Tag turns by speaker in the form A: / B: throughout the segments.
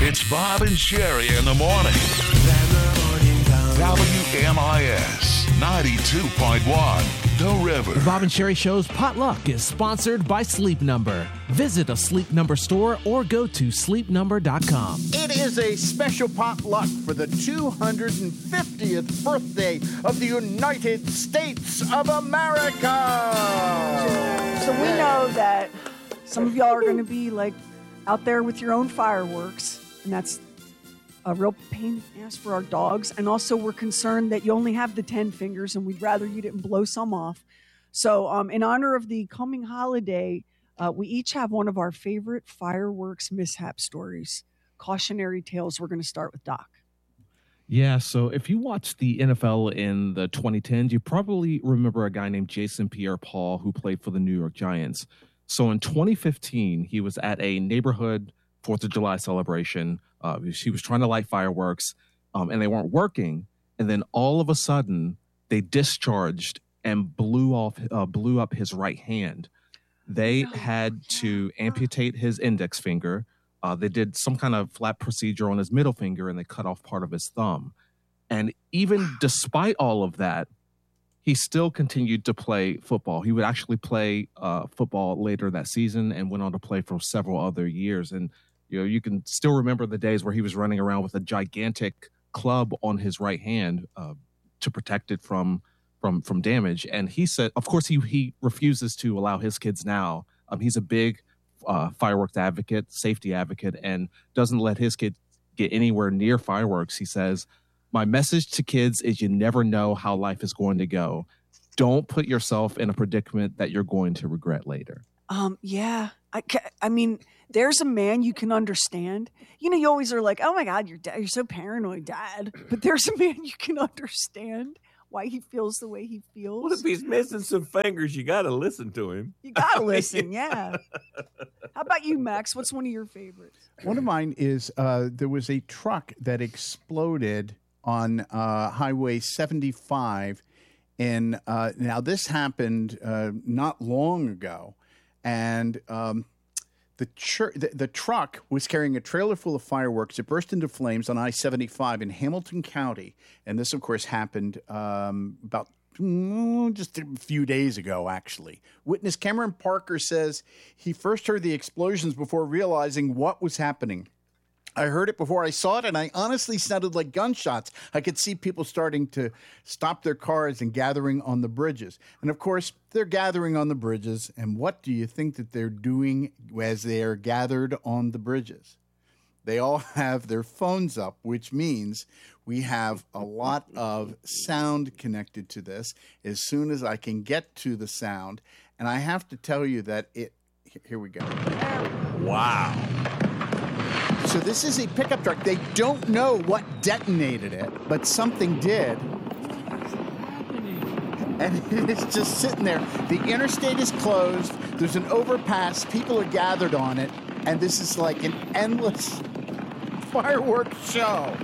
A: It's Bob and Sherry in the morning. WMIS 92.1, The River.
B: The Bob and Sherry Show's Potluck is sponsored by Sleep Number. Visit a Sleep Number store or go to sleepnumber.com.
C: It is a special potluck for the 250th birthday of the United States of America.
D: So we know that some of y'all are going to be like out there with your own fireworks, and that's a real pain in the ass for our dogs. And also we're concerned that you only have the 10 fingers and we'd rather you didn't blow some off. So in honor of the coming holiday, we each have one of our favorite fireworks mishap stories. Cautionary tales. We're going to start with Doc.
B: Yeah, so if you watched the NFL in the 2010s, you probably remember a guy named Jason Pierre-Paul who played for the New York Giants. So in 2015, he was at a neighborhood 4th of July celebration. He was trying to light fireworks, and they weren't working. And then all of a sudden, they discharged and blew up his right hand. They had to amputate his index finger. They did some kind of flap procedure on his middle finger, and they cut off part of his thumb. And even despite all of that, he still continued to play football. He would actually play football later that season and went on to play for several other years. And you can still remember the days where he was running around with a gigantic club on his right hand to protect it from damage. And he said, of course, he refuses to allow his kids now. He's a big fireworks advocate, safety advocate, and doesn't let his kids get anywhere near fireworks. He says, my message to kids is you never know how life is going to go. Don't put yourself in a predicament that you're going to regret later.
D: Yeah. I mean, there's a man you can understand. You always are like, oh my God, you're so paranoid, Dad. But there's a man you can understand why he feels the way he feels.
E: Well, if he's missing some fingers, you got to listen to him.
D: You got to listen, yeah. How about you, Max? What's one of your favorites?
C: One of mine is there was a truck that exploded on Highway 75. And now this happened not long ago. And the truck was carrying a trailer full of fireworks. It burst into flames on I-75 in Hamilton County. And this, of course, happened about just a few days ago, actually. Witness Cameron Parker says he first heard the explosions before realizing what was happening. I heard it before I saw it, and I honestly sounded like gunshots. I could see people starting to stop their cars and gathering on the bridges. And, of course, they're gathering on the bridges. And what do you think that they're doing as they are gathered on the bridges? They all have their phones up, which means we have a lot of sound connected to this as soon as I can get to the sound. And I have to tell you that here we go.
E: Wow.
C: So this is a pickup truck. They don't know what detonated it, but something did. And it is just sitting there. The interstate is closed. There's an overpass. People are gathered on it. And this is like an endless fireworks show.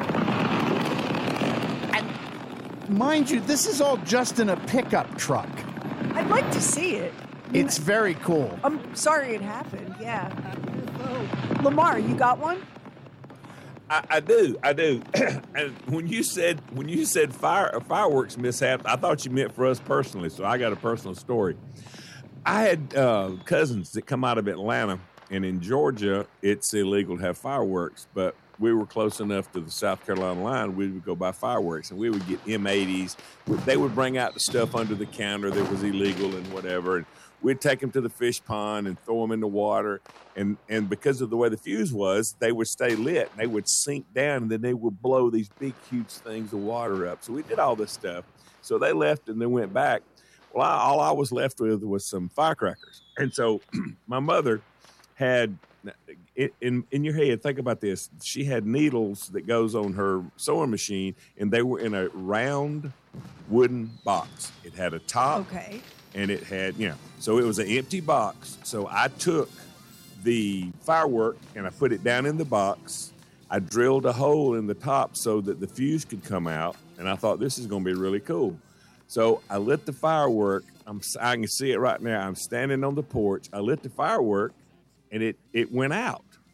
C: And mind you, this is all just in a pickup truck.
D: I'd like to see it.
C: It's very cool.
D: I'm sorry it happened, yeah. Lamar, you got one?
E: I do. And when you said fireworks mishap, I thought you meant for us personally. So I got a personal story. I had cousins that come out of Atlanta, and in Georgia, it's illegal to have fireworks. But we were close enough to the South Carolina line, we would go buy fireworks, and we would get M80s. They would bring out the stuff under the counter that was illegal and whatever, and we'd take them to the fish pond and throw them in the water. And because of the way the fuse was, they would stay lit. And they would sink down, and then they would blow these big, huge things of water up. So we did all this stuff. So they left and then went back. Well, all I was left with was some firecrackers. And so my mother had, in your head, think about this. She had needles that goes on her sewing machine, and they were in a round wooden box. It had a top.
D: Okay.
E: And it had, so it was an empty box. So I took the firework and I put it down in the box. I drilled a hole in the top so that the fuse could come out. And I thought, this is going to be really cool. So I lit the firework. I can see it right now. I'm standing on the porch. I lit the firework, and it went out.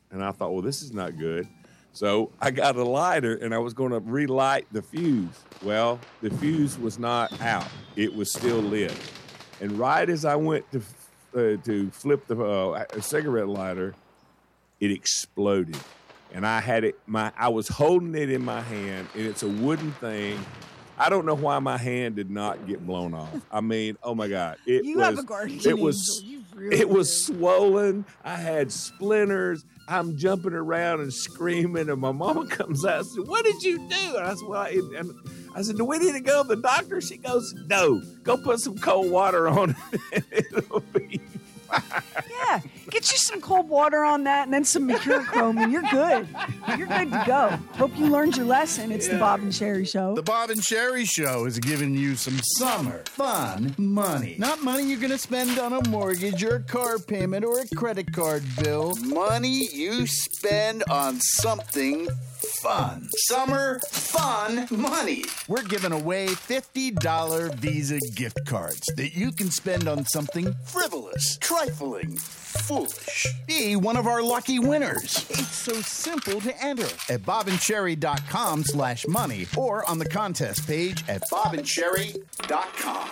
E: And I thought, well, this is not good. So I got a lighter, and I was going to relight the fuse. Well, the fuse was not out. It was still lit. And right as I went to flip the cigarette lighter, it exploded. And I had it. I was holding it in my hand, and it's a wooden thing. I don't know why my hand did not get blown off. I mean, oh my God!
D: Have a guardian angel.
E: It was swollen. I had splinters. I'm jumping around and screaming, and my mama comes out and said, "What did you do?" And I said, "Well," and I said, "Do we need to go to the doctor?" She goes, "No, go put some cold water on it, and it'll be fine."
D: Yeah, get you some cold water on that and then some mercurochrome, and you're good. You're good to go. Hope you learned your lesson. It's the Bob and Sherry Show.
C: The Bob and Sherry Show is giving you some summer fun money. Not money you're going to spend on a mortgage or a car payment or a credit card bill. Money you spend on something fun. Summer fun money. We're giving away $50 Visa gift cards that you can spend on something frivolous, trifling, foolish. Be one of our lucky winners. It's so simple to enter at bobandcherry.com/money or on the contest page at bobandcherry.com.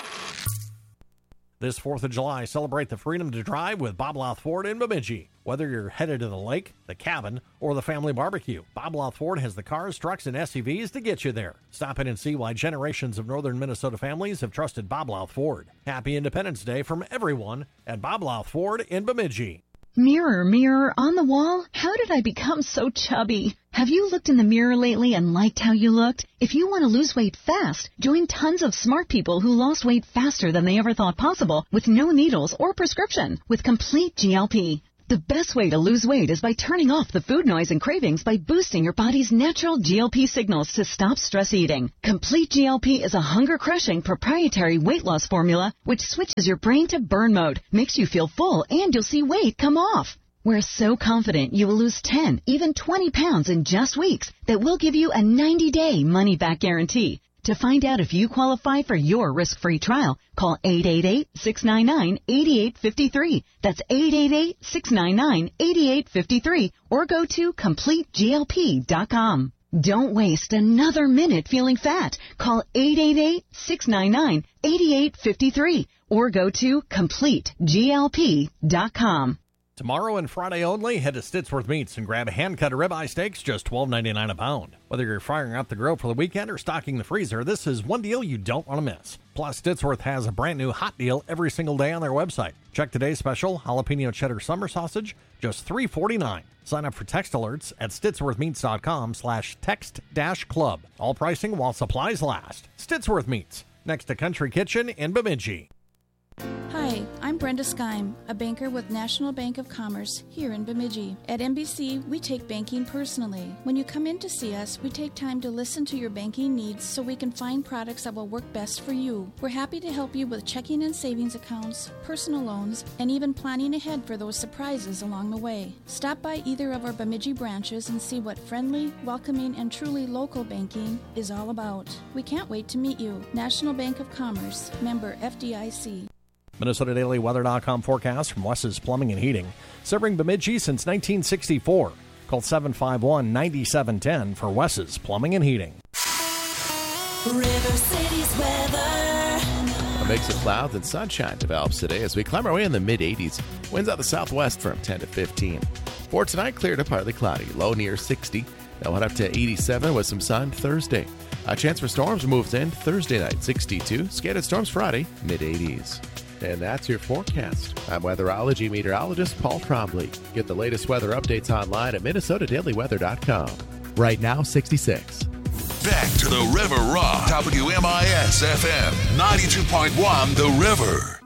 F: This 4th of July, celebrate the freedom to drive with Bob Louth Ford in Bemidji. Whether you're headed to the lake, the cabin, or the family barbecue, Bob Louth Ford has the cars, trucks, and SUVs to get you there. Stop in and see why generations of northern Minnesota families have trusted Bob Louth Ford. Happy Independence Day from everyone at Bob Louth Ford in Bemidji.
G: Mirror, mirror on the wall, how did I become so chubby? Have you looked in the mirror lately and liked how you looked? If you want to lose weight fast, join tons of smart people who lost weight faster than they ever thought possible with no needles or prescription with Complete GLP. The best way to lose weight is by turning off the food noise and cravings by boosting your body's natural GLP signals to stop stress eating. Complete GLP is a hunger-crushing proprietary weight loss formula which switches your brain to burn mode, makes you feel full, and you'll see weight come off. We're so confident you will lose 10, even 20 pounds in just weeks that we'll give you a 90-day money-back guarantee. To find out if you qualify for your risk-free trial, call 888-699-8853. That's 888-699-8853 or go to CompleteGLP.com. Don't waste another minute feeling fat. Call 888-699-8853 or go to CompleteGLP.com.
F: Tomorrow and Friday only, head to Stittsworth Meats and grab hand-cut ribeye steaks, just $12.99 a pound. Whether you're firing out the grill for the weekend or stocking the freezer, this is one deal you don't want to miss. Plus, Stittsworth has a brand new hot deal every single day on their website. Check today's special, jalapeno cheddar summer sausage, just $3.49. Sign up for text alerts at stittsworthmeats.com/text-club. All pricing while supplies last. Stittsworth Meats, next to Country Kitchen in Bemidji.
H: Hi, I'm Brenda Skeim, a banker with National Bank of Commerce here in Bemidji. At NBC, we take banking personally. When you come in to see us, we take time to listen to your banking needs so we can find products that will work best for you. We're happy to help you with checking and savings accounts, personal loans, and even planning ahead for those surprises along the way. Stop by either of our Bemidji branches and see what friendly, welcoming, and truly local banking is all about. We can't wait to meet you. National Bank of Commerce, member FDIC.
F: MinnesotaDailyWeather.com forecast from Wes's Plumbing and Heating. Serving Bemidji since 1964. Call 751-9710 for Wes's Plumbing and Heating.
I: River City's weather.
J: A mix of clouds and sunshine develops today as we climb our way in the mid-80s. Winds out the southwest from 10 to 15. For tonight, clear to partly cloudy. Low near 60. They'll head up to 87 with some sun Thursday. A chance for storms moves in Thursday night, 62. Scattered storms Friday, mid-80s. And that's your forecast. I'm weatherology meteorologist Paul Trombley. Get the latest weather updates online at MinnesotaDailyWeather.com. Right now, 66.
A: Back to the River Rock. WMIS FM 92.1 The River.